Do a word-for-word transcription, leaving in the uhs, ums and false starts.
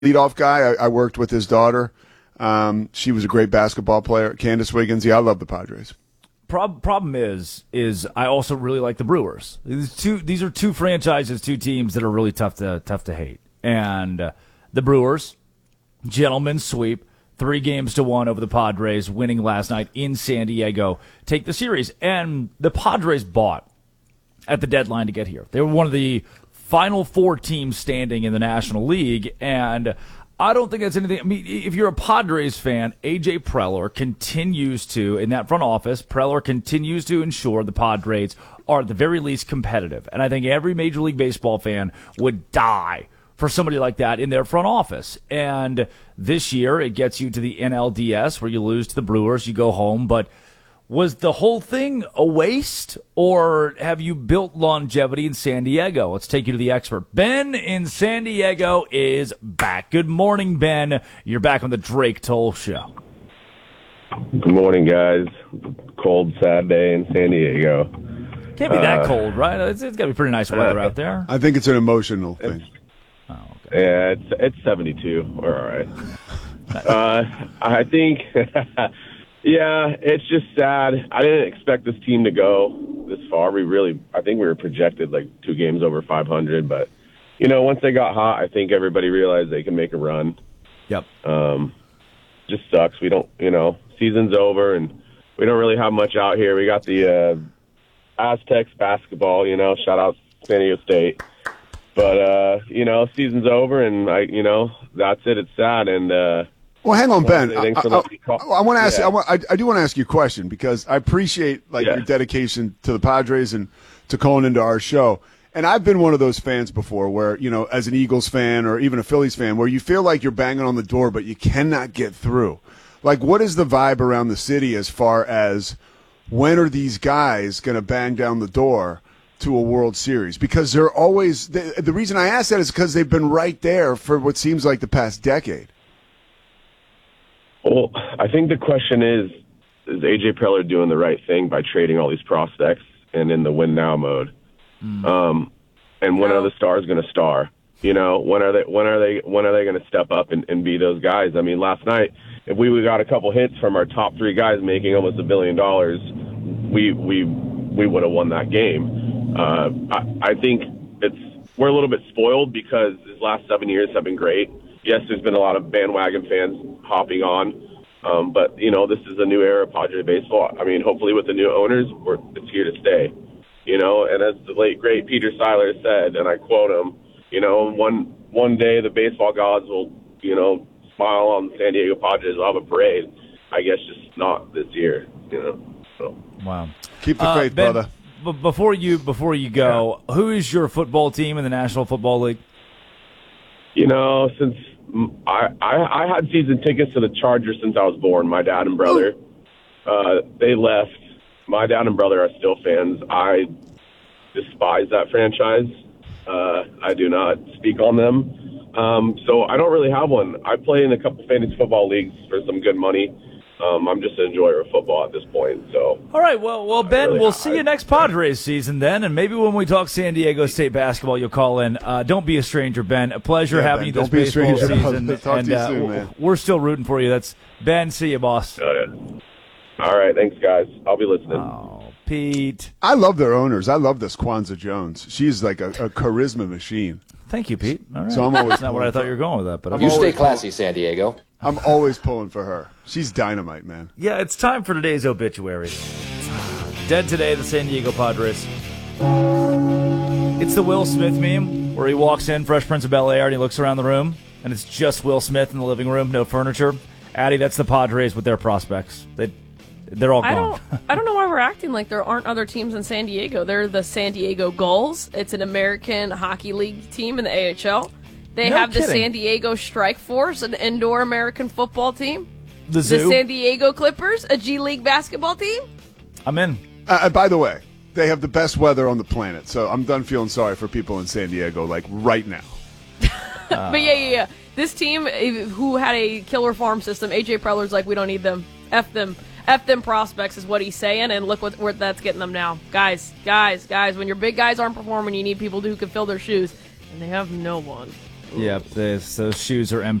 leadoff guy. I, I worked with his daughter. Um, she was a great basketball player. Candace Wiggins. Yeah, I love the Padres. Prob- problem is, is I also really like the Brewers. These two, these are two franchises, two teams that are really tough to tough to hate. And uh, the Brewers, gentlemen's sweep, three games to one over the Padres, winning last night in San Diego, take the series. And the Padres bought at the deadline to get here. They were one of the final four teams standing in the National League, and I don't think that's anything. I mean, if you're a Padres fan, A J Preller continues to, in that front office, Preller continues to ensure the Padres are at the very least competitive. And I think every Major League Baseball fan would die for somebody like that in their front office. And this year, it gets you to the N L D S, where you lose to the Brewers, you go home. But was the whole thing a waste, or have you built longevity in San Diego? Let's take you to the expert. Ben in San Diego is back. Good morning, Ben. You're back on the Drake Toll Show. Good morning, guys. Cold, sad day in San Diego. Can't be that uh, cold, right? It's, it's got to be pretty nice weather uh, out there. I think it's an emotional thing. Oh, okay. Yeah, it's it's seventy-two. We're all right. uh, I think... Yeah, it's just sad. I didn't expect this team to go this far. We really, I think we were projected like two games over five hundred. But, you know, once they got hot, I think everybody realized they can make a run. Yep. Um, just sucks. We don't, you know, season's over, and we don't really have much out here. We got the uh, Aztecs basketball, you know, shout out San Diego State. But, uh, you know, season's over, and, I, you know, that's it. It's sad, and, uh, Well, hang on, Ben. I, I, I, I want to ask. Yeah. I, want, I, I do want to ask you a question, because I appreciate like yeah. your dedication to the Padres and to calling into our show. And I've been one of those fans before, where, you know, as an Eagles fan or even a Phillies fan, where you feel like you're banging on the door, but you cannot get through. Like, what is the vibe around the city as far as when are these guys going to bang down the door to a World Series? Because they're always the, the reason I ask that is because they've been right there for what seems like the past decade. Well, I think the question is, is A J Preller doing the right thing by trading all these prospects and in the win now mode? Mm. Um, and when are the stars going to star? You know, when are they? When are they? When are they going to step up and, and be those guys? I mean, last night, if we got a couple hits from our top three guys making almost a billion dollars, we we we would have won that game. Uh, I, I think it's we're a little bit spoiled because these last seven years have been great. Yes, there's been a lot of bandwagon fans hopping on, um, but, you know, this is a new era of Padre baseball. I mean, hopefully with the new owners, we're, it's here to stay, you know, and as the late, great Peter Seiler said, and I quote him, you know, one one day the baseball gods will, you know, smile on the San Diego Padres. We'll have a parade. I guess just not this year, you know. So. Wow. Keep the uh, faith, Ben, brother. B- before you before you go, yeah. Who is your football team in the National Football League? You know, since I, I I had season tickets to the Chargers since I was born, my dad and brother. Uh, they left. My dad and brother are still fans. I despise that franchise. Uh, I do not speak on them. Um, so I don't really have one. I play in a couple fantasy football leagues for some good money. Um, I'm just an enjoyer of football at this point. So, all right, well, well, Ben, really, we'll see I, you next Padres season then, and maybe when we talk San Diego State basketball, you'll call in. Uh, don't be a stranger, Ben. A pleasure yeah, having Ben, you this don't be baseball a stranger. season. Talk and to you uh, soon, man. We're still rooting for you. That's Ben. See you, boss. Uh, all right, thanks, guys. I'll be listening. Oh, Pete. I love their owners. I love this Kwanzaa Jones. She's like a, a charisma machine. Thank you, Pete. All right. So I'm always That's not what I thought you were going with that, but I'm you stay classy, pulling. San Diego. I'm always pulling for her. She's dynamite, man. Yeah, it's time for today's obituary. Dead today, the San Diego Padres. It's the Will Smith meme where he walks in, Fresh Prince of Bel-Air, and he looks around the room, and it's just Will Smith in the living room, no furniture. Addie, that's the Padres with their prospects. They, they're all I gone. don't, I don't know why we're acting like there aren't other teams in San Diego. They're the San Diego Gulls. It's an American Hockey League team in the A H L. They No have kidding. the San Diego Strike Force, an indoor American football team. The Zoo. The San Diego Clippers, a G League basketball team. I'm in. Uh, by the way, they have the best weather on the planet, so I'm done feeling sorry for people in San Diego, like, right now. Uh, but yeah, yeah, yeah. This team, eh, who had a killer farm system, A J Preller's like, we don't need them. F them. F them prospects is what he's saying, and look what where that's getting them now. Guys, guys, guys, when your big guys aren't performing, you need people who can fill their shoes, and they have no one. Yep, this, those shoes are empty.